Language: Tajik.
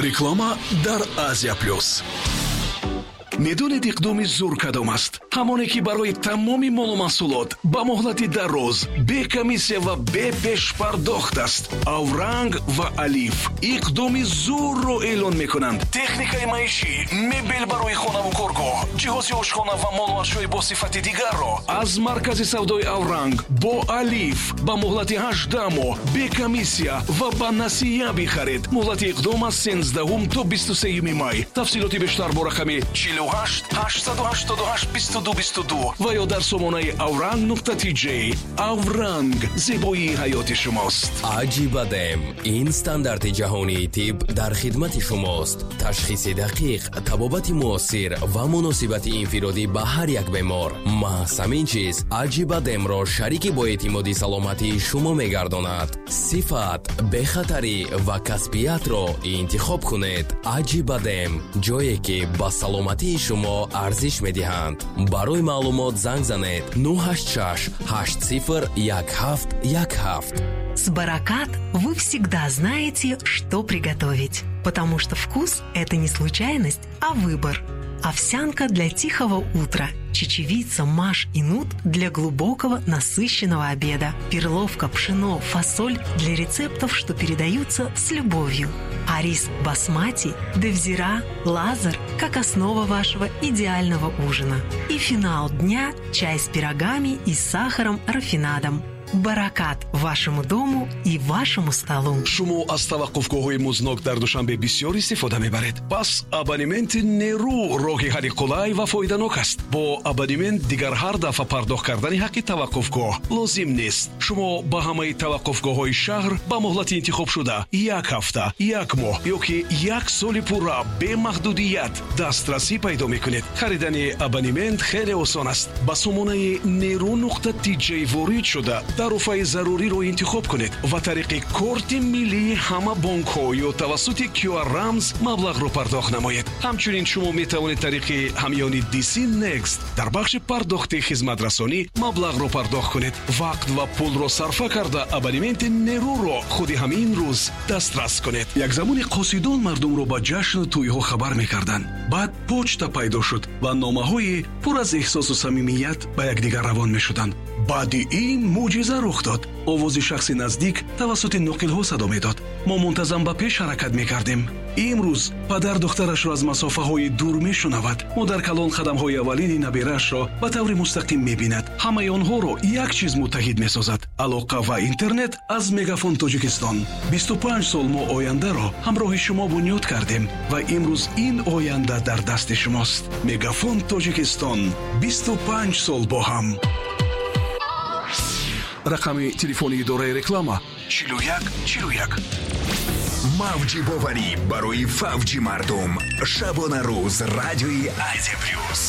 реклама дар Азия плюс. медонед иқдоми зур кадом аст? ҳамоне ки барои тамоми молу маҳсулот ба моҳлати дароз бе комиссия ва бе пешпардохт аст. Авранг ва Алиф иқдоми зурро эълон мекунанд. техникаи маишӣ, мебел барои хонаву коргоҳ, ҷиҳози ошхона ва молуашёи босифати дигарро аз маркази савдои Авранг бо Алиф ба моҳлати 18 моҳ бе комиссия ва ба насия бихаред. моҳлати иқдом аз 13 то 23 май. тафсилоти бештар бо рақами 48 888 2222 ва ё дар сомонаи avrang.tj. Авранг, зебоии ҳаёти шумост. аҷибадем, ин стандарти ҷаҳонии тиб дар хидмати шумост. ташхиси дақиқ, табобати муосир ва муносибати инфиродӣ ба ҳар як бемор. маҳз ҳамин чиз аҷибадемро шарики бо эътимоди саломатии шумо мегардонад. сифат, бехатарӣ ва касбиятро интихоб кунед. аҷибадем, ҷое ки ба саломатии шумо арзиш медиҳанд. барои маълумот занг занед 086 801717. С Баракат вы всегда знаете, что приготовить. Потому что вкус – это не случайность, а выбор. Овсянка для тихого утра, чечевица, маш и нут для глубокого насыщенного обеда, перловка, пшено, фасоль для рецептов, что передаются с любовью, а рис басмати, девзира, лазер как основа вашего идеального ужина. И финал дня – чай с пирогами и сахаром рафинадом. Баракат вашему дому и вашему столу. шумо аз таваққуфгоҳҳои музнок дар Душанбе бисёр истифода мебаред. пас абонементи нерӯ роҳи ҳалли қулай ва фоиданок аст. бо абонемент дигар ҳар дафъа пардохт кардани ҳаққи таваққуфгоҳ лозим нест. шумо ба ҳамаи таваққуфгоҳҳои шаҳр ба моҳлати интихобшуда 1 ҳафта, 1 моҳ ё ки 1 соли пурра бе маҳдудият дастрасӣ пайдо мекунед. харидани абонемент хеле осон аст. ба сомонаи neru.tj ворид шуда тарофаи заруриро интихоб кунед ва тариқи корти миллии ҳама бонкҳо ё тавассути QR рамз маблағро пардохт намоед. ҳамчунин шумо метавонед тариқи ҳамёни DC Next дар бахши пардохти хизматрасонӣ маблағро пардохт кунед. вақт ва пулро сарфа карда абонементи неруро худи ҳамин рӯз дастрас кунед. як замони қосидон мардумро ба ҷашну тӯйҳо хабар мекарданд. баъд почта пайдо шуд ва номаҳои пур аз эҳсосу самимият ба якдигар равон мешуданд. баъди ин мӯъҷиза рух дод. овози шахси наздик тавассути ноқилҳо садо медод. мо мунтазам ба пеш ҳаракат мекардем. имрӯз падар духтарашро аз масофаҳои дур мешунавад. модар калон қадамҳои аввалини набераашро ба таври мустақим мебинад. ҳамаи онҳоро як чиз муттаҳид месозад: алоқа ва интернет аз Мегафон Тоҷикистон. 25 сол мо ояндаро ҳамроҳи шумо бунёд кардем ва имрӯз ин оянда дар дасти шумост. Мегафон Тоҷикистон, 25 сол бо ҳам. рақами телефони идораи реклама 4141. мавҷи боварӣ барои фавҷи мардум. шабона рӯз радиои Азия плюс.